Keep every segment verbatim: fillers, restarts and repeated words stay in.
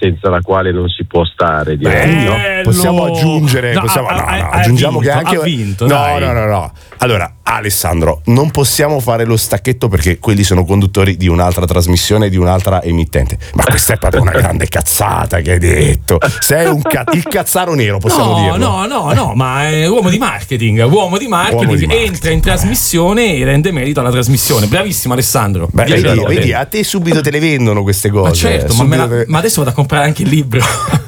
senza la quale non si può stare, direi. No? Possiamo aggiungere, No, possiamo, ha- no, ha- no, ha aggiungiamo vinto, che anche ha vinto, no, dai. no, no, no. Allora, Alessandro, non possiamo fare lo stacchetto perché quelli sono conduttori di un'altra trasmissione, di un'altra emittente. Ma questa è proprio una grande cazzata che hai detto. Sei un ca- il cazzaro nero, possiamo no, dirlo. no, no, no, ma è uomo di marketing, uomo di marketing, Uomo di marketing. entra in trasmissione e rende merito alla trasmissione. Bravissimo Alessandro. Beh, Dieci vedi, lode. vedi, a te subito te le vendono queste cose. Ma certo, ma, me subito la- te- ma adesso vado a comprare anche il libro.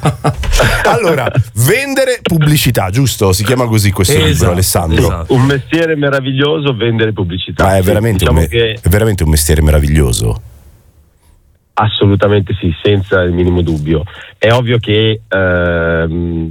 Allora, vendere pubblicità, giusto? Si chiama così questo Esatto, libro, Alessandro. esatto. Un mestiere meraviglioso, vendere pubblicità. Ma è Sì, veramente, diciamo un me- che è veramente un mestiere meraviglioso. assolutamente sì, senza il minimo dubbio. È ovvio che ehm,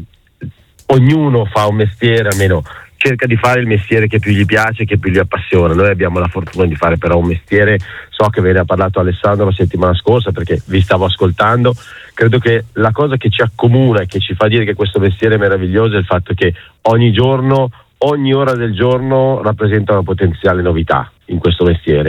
ognuno fa un mestiere, almeno cerca di fare il mestiere che più gli piace, che più gli appassiona. Noi abbiamo la fortuna di fare però un mestiere, so che ve ne ha parlato Alessandro la settimana scorsa perché vi stavo ascoltando. Credo che la cosa che ci accomuna e che ci fa dire che questo mestiere è meraviglioso è il fatto che ogni giorno, ogni ora del giorno rappresenta una potenziale novità in questo mestiere.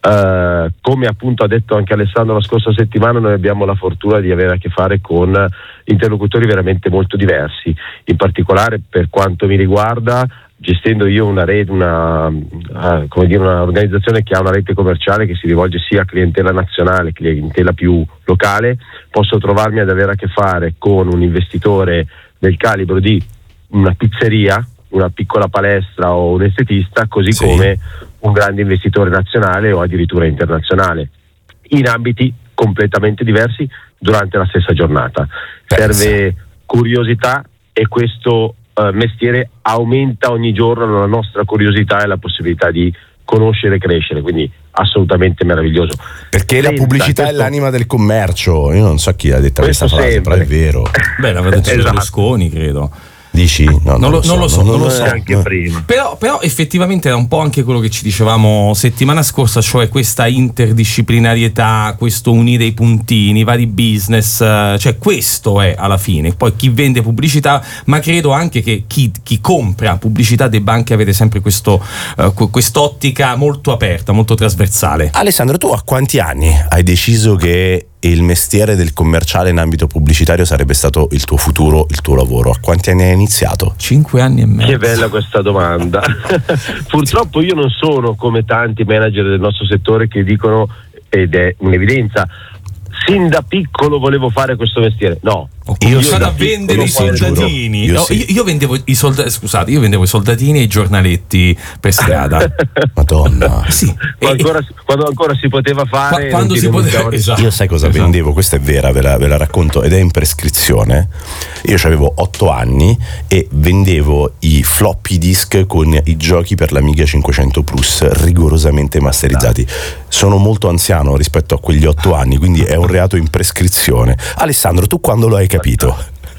Uh, come appunto ha detto anche Alessandro la scorsa settimana, noi abbiamo la fortuna di avere a che fare con interlocutori veramente molto diversi. In particolare, per quanto mi riguarda, gestendo io una rete, una, uh, come dire, un'organizzazione che ha una rete commerciale che si rivolge sia a clientela nazionale, clientela più locale, posso trovarmi ad avere a che fare con un investitore del calibro di una pizzeria, una piccola palestra o un estetista, così Sì. come un grande investitore nazionale o addirittura internazionale, in ambiti completamente diversi durante la stessa giornata. Pensa. Serve curiosità e questo eh, mestiere aumenta ogni giorno la nostra curiosità e la possibilità di conoscere e crescere, quindi assolutamente meraviglioso. Perché la Senza pubblicità è questo- l'anima del commercio. Io non so chi ha detto questa Questo frase, sempre. però è vero. Beh, l'aveva detto Esatto. Berlusconi, credo. Dici? No, Non lo- non lo so, non lo so. è- Anche no. prima. Però, però effettivamente era un po' anche quello che ci dicevamo settimana scorsa, cioè questa interdisciplinarietà, questo unire i puntini, i vari business, eh, cioè questo è alla fine. Poi chi vende pubblicità, ma credo anche che chi, chi compra pubblicità debba anche avere sempre questo, eh, que- quest'ottica molto aperta, molto trasversale. Alessandro, tu a quanti anni hai deciso che il mestiere del commerciale in ambito pubblicitario sarebbe stato il tuo futuro, il tuo lavoro? A quanti anni hai iniziato? Cinque anni e mezzo. Che bella questa domanda. Purtroppo io non sono come tanti manager del nostro settore che dicono, ed è un'evidenza, sin da piccolo volevo fare questo mestiere. No, Ho Io cominciato sì, a vendere io i sì, soldatini. giuro. Io No, sì. io, io vendevo i soldati, scusate, io vendevo i soldatini e i giornaletti per strada. Madonna. Sì. quando E- ancora, quando ancora si poteva fare, Qua- non quando ti si poteva, rinunciavo. esatto. Io sai cosa Esatto. vendevo? Questa è vera, ve la, ve la racconto ed è in prescrizione. Io avevo otto anni e vendevo i floppy disk con i giochi per l'Amiga cinquecento Plus rigorosamente masterizzati. Sono molto anziano rispetto a quegli otto anni, quindi è un reato in prescrizione. Alessandro, tu quando lo hai capito?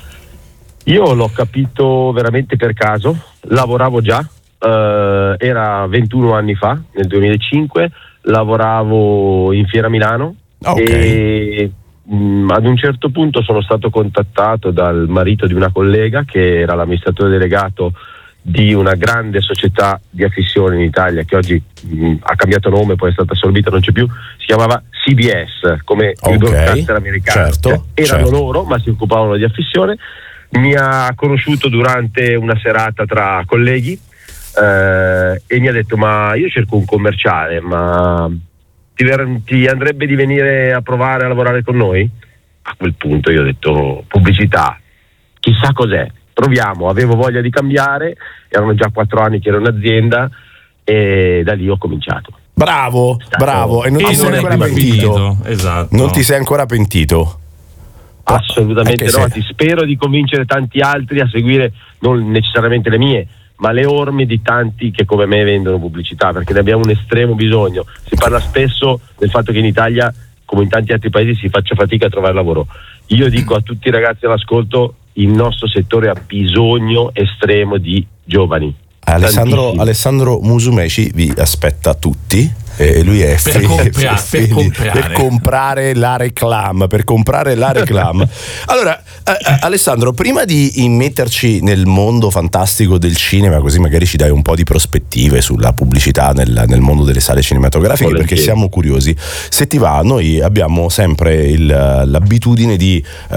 Io l'ho capito veramente per caso, lavoravo già, eh, era ventuno anni fa, nel duemilacinque, lavoravo in Fiera Milano. Ok. E mh, ad un certo punto sono stato contattato dal marito di una collega che era l'amministratore delegato di una grande società di affissione in Italia che oggi mh, ha cambiato nome, poi è stata assorbita, non c'è più, si chiamava C B S, come Ok, il broadcaster americano. certo, Cioè, erano certo. loro, ma si occupavano di affissione. Mi ha conosciuto durante una serata tra colleghi eh, e mi ha detto: ma io cerco un commerciale, ma ti, ver- ti andrebbe di venire a provare a lavorare con noi? A quel punto io ho detto: pubblicità, chissà cos'è, proviamo. Avevo voglia di cambiare, erano già quattro anni che ero in azienda e da lì ho cominciato. Bravo, bravo. E non E ti sei non è ancora più pentito? finito, esatto. Non ti sei ancora pentito? Assolutamente Anche no, se- ti spero di convincere tanti altri a seguire non necessariamente le mie, ma le orme di tanti che come me vendono pubblicità, perché ne abbiamo un estremo bisogno. Si parla spesso del fatto che in Italia, come in tanti altri paesi, si faccia fatica a trovare lavoro. Io dico a tutti i ragazzi all'ascolto: il nostro settore ha bisogno estremo di giovani. Alessandro, Tantissimi. Alessandro Musumeci vi aspetta tutti. E lui è Per fe- compra- fe- per feli- comprare. per comprare la reclama, per comprare la reclama. Allora, eh, eh, Alessandro, prima di immetterci nel mondo fantastico del cinema, così magari ci dai un po' di prospettive sulla pubblicità nel, nel mondo delle sale cinematografiche, Volentieri. perché siamo curiosi. Se ti va, noi abbiamo sempre il- l'abitudine di